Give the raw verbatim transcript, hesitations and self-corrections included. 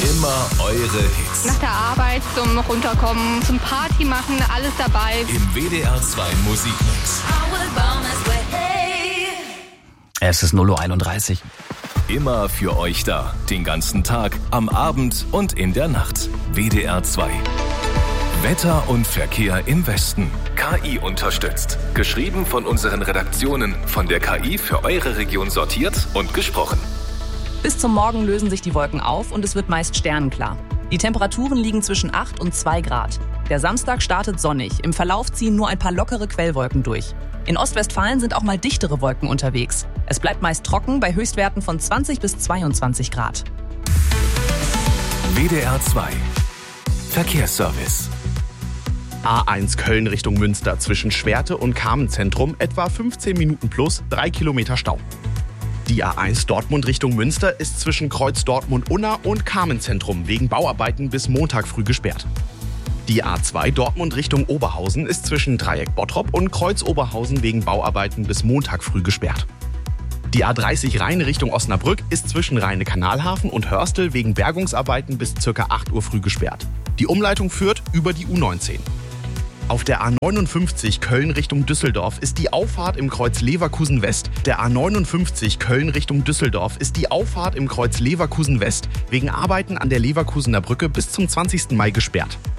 Immer eure Hits. Nach der Arbeit zum Runterkommen, zum Party machen, alles dabei. Im W D R zwei Musikmix. Es ist null Uhr einunddreißig. Immer für euch da. Den ganzen Tag, am Abend und in der Nacht. W D R zwei. Wetter und Verkehr im Westen. K I unterstützt. Geschrieben von unseren Redaktionen. Von der K I für eure Region sortiert und gesprochen. Bis zum Morgen lösen sich die Wolken auf und es wird meist sternenklar. Die Temperaturen liegen zwischen acht und zwei Grad. Der Samstag startet sonnig. Im Verlauf ziehen nur ein paar lockere Quellwolken durch. In Ostwestfalen sind auch mal dichtere Wolken unterwegs. Es bleibt meist trocken bei Höchstwerten von zwanzig bis zweiundzwanzig Grad. W D R zwei. Verkehrsservice. A eins Köln Richtung Münster zwischen Schwerte und Carmen-Zentrum etwa fünfzehn Minuten plus drei Kilometer Stau. Die A eins Dortmund Richtung Münster ist zwischen Kreuz Dortmund-Unna und Carmen-Zentrum wegen Bauarbeiten bis Montag früh gesperrt. Die A zwei Dortmund Richtung Oberhausen ist zwischen Dreieck Bottrop und Kreuz Oberhausen wegen Bauarbeiten bis Montag früh gesperrt. Die A dreißig Rhein Richtung Osnabrück ist zwischen Rheine-Kanalhafen und Hörstel wegen Bergungsarbeiten bis ca. acht Uhr früh gesperrt. Die Umleitung führt über die U neunzehn. Auf der A neunundfünfzig Köln Richtung Düsseldorf ist die Auffahrt im Kreuz Leverkusen West. Der A neunundfünfzig Köln Richtung Düsseldorf ist die Auffahrt im Kreuz Leverkusen West wegen Arbeiten an der Leverkusener Brücke bis zum zwanzigsten Mai gesperrt.